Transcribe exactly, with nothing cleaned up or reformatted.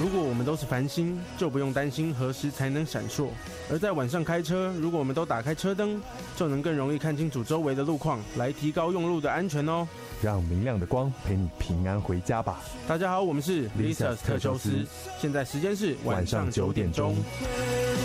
如果我们都是繁星，就不用担心何时才能闪烁；而在晚上开车，如果我们都打开车灯，就能更容易看清楚周围的路况，来提高用路的安全哦。 让明亮的光陪你平安回家吧。 大家好，我们是 Lisa's 特修斯，现在时间是晚上九点钟。